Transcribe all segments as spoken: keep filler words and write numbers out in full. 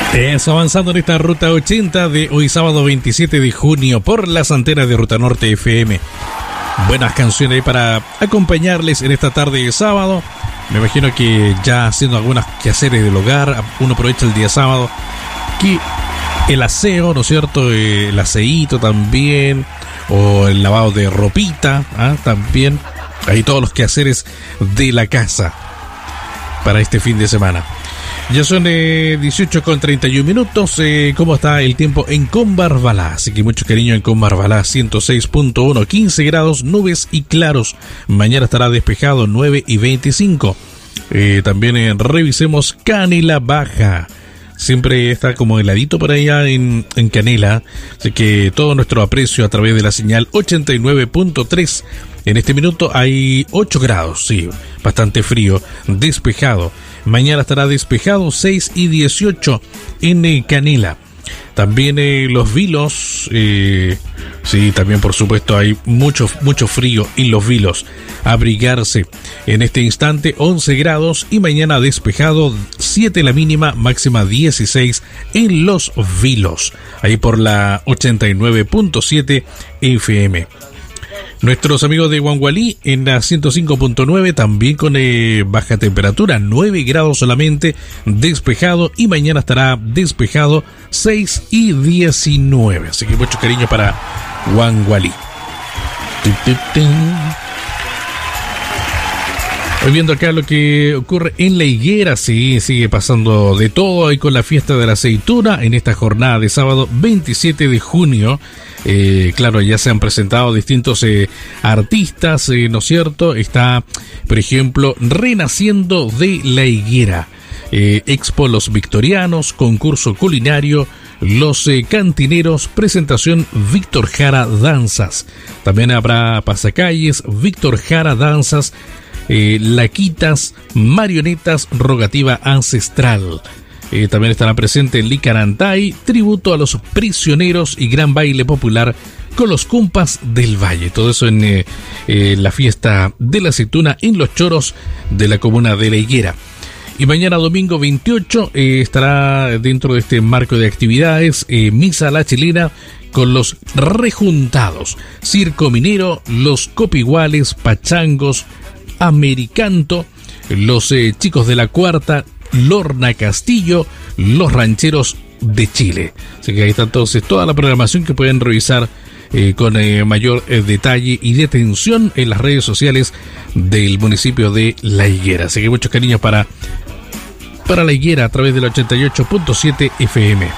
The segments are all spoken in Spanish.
Eso, avanzando en esta ruta ochenta de hoy sábado veintisiete de junio por las antenas de Ruta Norte F M. Buenas canciones ahí para acompañarles en esta tarde de sábado. Me imagino que ya haciendo algunos quehaceres del hogar, uno aprovecha el día sábado, que el aseo, ¿no es cierto? El aseíto también, o el lavado de ropita, ¿ah? También. Ahí todos los quehaceres de la casa para este fin de semana. Ya son eh, dieciocho con treinta y un minutos. Eh, ¿Cómo está el tiempo en Combarbalá? Así que mucho cariño en Combarbalá, ciento seis punto uno, quince grados, nubes y claros. Mañana estará despejado, nueve y veinticinco. Eh, también eh, revisemos Canela Baja. Siempre está como heladito por allá en, en Canela. Así que todo nuestro aprecio a través de la señal ochenta y nueve punto tres. En este minuto hay ocho grados, sí, bastante frío, despejado. Mañana estará despejado, seis y dieciocho en eh, Canela. También eh, Los Vilos, eh, sí, también por supuesto hay mucho, mucho frío en Los Vilos. Abrigarse. En este instante once grados y mañana despejado, siete la mínima, máxima dieciséis en Los Vilos. Ahí por la ochenta y nueve punto siete F M. Nuestros amigos de Huangualí en la ciento cinco punto nueve también con eh, baja temperatura, nueve grados solamente, despejado, y mañana estará despejado, seis y diecinueve. Así que mucho cariño para Huangualí. Hoy viendo acá lo que ocurre en La Higuera, sí, sigue pasando de todo ahí con la fiesta de la aceituna en esta jornada de sábado veintisiete de junio. Eh, claro, ya se han presentado distintos eh, artistas, eh, ¿no es cierto? Está, por ejemplo, Renaciendo de La Higuera, eh, Expo Los Victorianos, concurso culinario, Los eh, Cantineros, presentación Víctor Jara Danzas. También habrá pasacalles, Víctor Jara Danzas, eh, Laquitas, marionetas, rogativa ancestral. Eh, también estará presente en Licarantay, tributo a los prisioneros y gran baile popular con los compas del Valle. Todo eso en eh, eh, la fiesta de la aceituna en Los Choros de la comuna de La Higuera. Y mañana domingo veintiocho eh, estará dentro de este marco de actividades eh, Misa a la Chilena con los rejuntados, Circo Minero, los Copiguales, Pachangos, Americanto, los eh, chicos de la Cuarta, Lorna Castillo, los rancheros de Chile. Así que ahí está entonces toda la programación que pueden revisar eh, con eh, mayor eh, detalle y detención en las redes sociales del municipio de La Higuera. Así que muchos cariños para, para La Higuera a través del ochenta y ocho punto siete F M.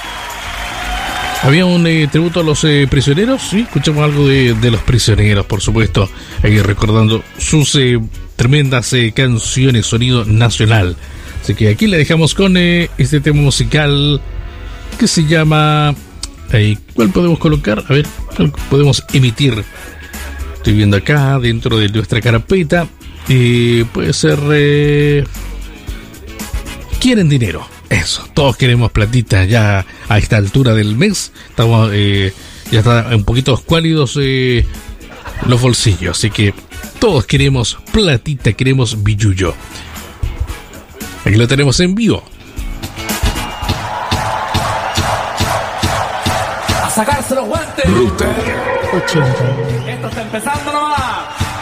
Había un eh, tributo a los eh, prisioneros, sí, escuchamos algo de, de los prisioneros, por supuesto, ahí recordando sus eh, tremendas eh, canciones, sonido nacional. Así que aquí le dejamos con eh, este tema musical que se llama... Eh, ¿Cuál podemos colocar? A ver, ¿cuál podemos emitir? Estoy viendo acá dentro de nuestra carpeta. Eh, puede ser... Eh, ¿Quieren dinero? Eso, todos queremos platita ya a esta altura del mes. Estamos eh, ya está un poquito escuálidos eh, los bolsillos, así que todos queremos platita, queremos billullo. Aquí lo tenemos en vivo. A sacarse los guantes. Ruta ochenta. Esto está empezando nomás.